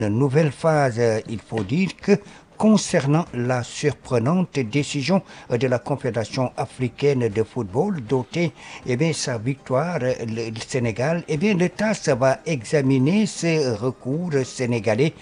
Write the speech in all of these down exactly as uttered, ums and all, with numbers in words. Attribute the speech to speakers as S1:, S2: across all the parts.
S1: Une nouvelle phase, il faut dire que concernant la surprenante décision de la Confédération africaine de football d'ôter eh bien, sa victoire, le, le Sénégal, eh bien, le T A S va examiner ce recours sénégalais.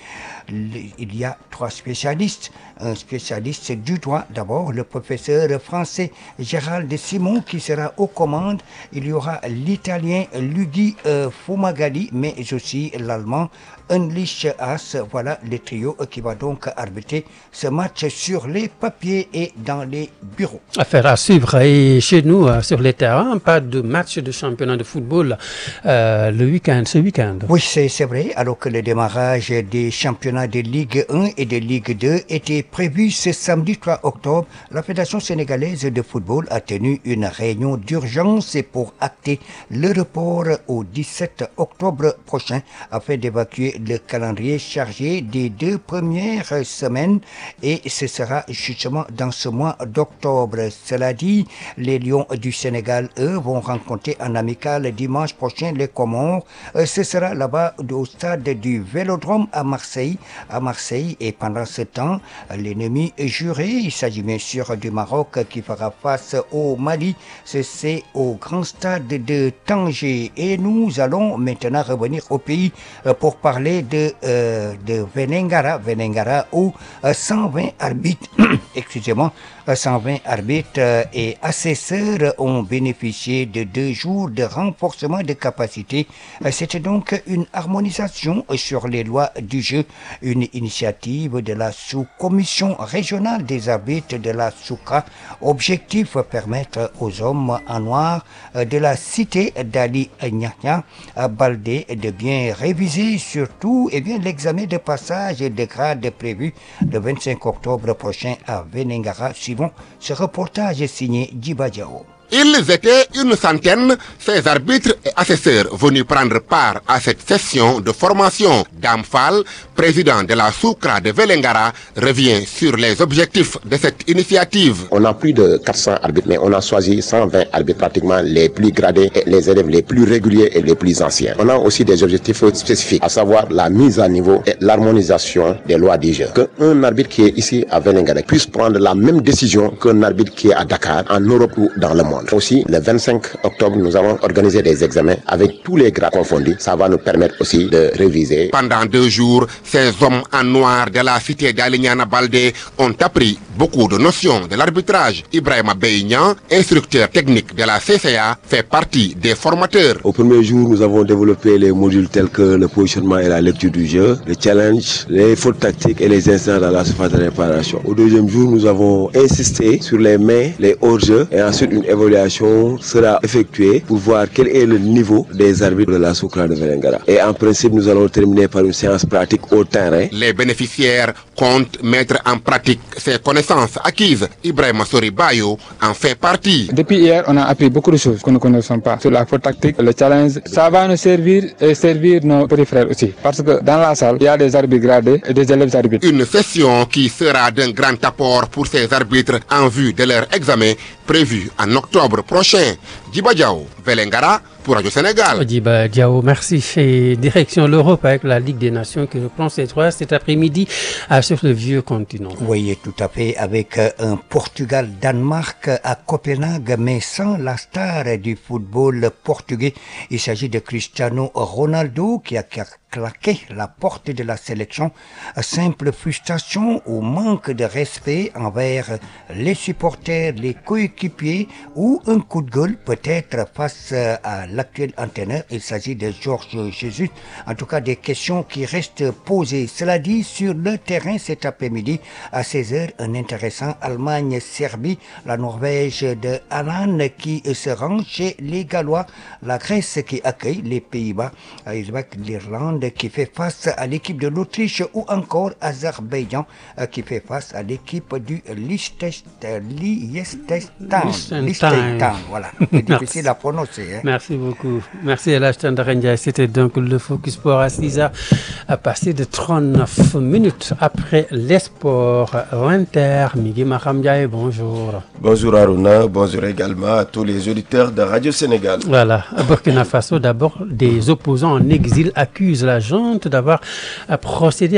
S1: Il y a trois spécialistes. Un spécialiste du droit, d'abord le professeur français Gérald Simon qui sera aux commandes. Il y aura l'italien Luigi euh, Fumagalli, mais aussi l'allemand Heinrich Haas. Voilà le trio qui va donc arbitrer ce match sur les papiers et dans les bureaux.
S2: Affaire à suivre. Et chez nous, euh, sur les terrains, pas de match de championnat de football euh, le week-end, ce week-end.
S1: Oui, c'est, c'est vrai. Alors que le démarrage des championnats de Ligue un et de Ligue deux était prévu ce samedi trois octobre, la Fédération sénégalaise de football a tenu une réunion d'urgence pour acter le report au dix-sept octobre prochain afin d'évacuer le calendrier chargé des deux premières semaines et ce sera justement dans ce mois d'octobre. Cela dit, les Lions du Sénégal, eux, vont rencontrer en amical dimanche prochain les Comores. Ce sera là-bas au stade du Vélodrome à Marseille. À Marseille et pendant ce temps, l'ennemi juré, il s'agit bien sûr du Maroc qui fera face au Mali. C'est au grand stade de Tanger. Et nous allons maintenant revenir au pays pour parler de, euh, de Vélingara, Vélingara où cent vingt arbitres, excusez-moi, cent vingt arbitres et assesseurs ont bénéficié de deux jours de renforcement de capacité. C'était donc une harmonisation sur les lois du jeu, une initiative de la sous-commission régionale des arbitres de la Souka. Objectif, permettre aux hommes en noir de la cité d'Ali Nyanya Baldé de bien réviser surtout et bien l'examen de passage de grade prévu le vingt-cinq octobre prochain à Vélingara. Suivons ce reportage signé Djiba Diao.
S3: Ils étaient une centaine, ces arbitres et assesseurs venus prendre part à cette session de formation. Dame Fall, président de la Soukra de Vélingara, revient sur les objectifs de cette initiative.
S4: On a plus de quatre cents arbitres, mais on a choisi cent vingt arbitres pratiquement les plus gradés et les élèves les plus réguliers et les plus anciens. On a aussi des objectifs spécifiques, à savoir la mise à niveau et l'harmonisation des lois du jeu. Qu'un arbitre qui est ici à Vélingara puisse prendre la même décision qu'un arbitre qui est à Dakar, en Europe ou dans le monde. Aussi, le vingt-cinq octobre, nous avons organisé des examens avec tous les grades confondus. Ça va nous permettre aussi de réviser.
S3: Pendant deux jours, ces hommes en noir de la cité d'Alignana Baldé ont appris beaucoup de notions de l'arbitrage. Ibrahima Beignan, instructeur technique de la C C A, fait partie des formateurs.
S5: Au premier jour, nous avons développé les modules tels que le positionnement et la lecture du jeu, le challenge, les fautes tactiques et les instants dans la surface de réparation. Au deuxième jour, nous avons insisté sur les mains, les hors-jeux et ensuite une évaluation sera effectuée pour voir quel est le niveau des arbitres de la Soukra de Vélingara. Et en principe, nous allons terminer par une séance pratique au terrain.
S3: Les bénéficiaires comptent mettre en pratique ces connaissances acquises. Ibrahima Sori Bayo en fait partie.
S6: Depuis hier, on a appris beaucoup de choses que nous ne connaissons pas. Sur la faute tactique, le challenge, ça va nous servir et servir nos petits frères aussi. Parce que dans la salle, il y a des arbitres gradés et des élèves arbitres.
S3: Une session qui sera d'un grand apport pour ces arbitres en vue de leur examen prévu en octobre prochain. Djiba Diao, Vélingara pour Radio Sénégal.
S2: Djiba Diao, merci. Et direction l'Europe avec la Ligue des Nations qui reprend ses droits cet après-midi euh, sur le vieux continent.
S1: Oui, tout à fait, avec un Portugal-Danemark à Copenhague, mais sans la star du football portugais. Il s'agit de Cristiano Ronaldo qui a claqué la porte de la sélection. Simple frustration ou manque de respect envers les supporters, les coéquipiers ou un coup de gueule peut-être face à l'actuel entraîneur. Il s'agit de Georges Jesus. En tout cas, des questions qui restent posées. Cela dit, sur le terrain cet après-midi à seize heures, un intéressant Allemagne-Serbie, la Norvège de Haaland qui se rend chez les Gallois, la Grèce qui accueille les Pays-Bas, l'Irlande qui fait face à l'équipe de l'Autriche ou encore Azerbaïdjan qui fait face à l'équipe du Liechtenstein. Liechtenstein, voilà. C'est difficile à prononcer. Hein.
S2: Merci beaucoup. Merci à l'Ashtan Darendia. C'était donc le Focus Sport à six heures à passer de trente-neuf minutes après les sports. L'Inter, Migui Mahamdiaye, bonjour.
S7: Bonjour Aruna, bonjour également à tous les auditeurs de Radio Sénégal.
S2: Voilà. À Burkina Faso, d'abord, des opposants en exil accusent la junte d'avoir procédé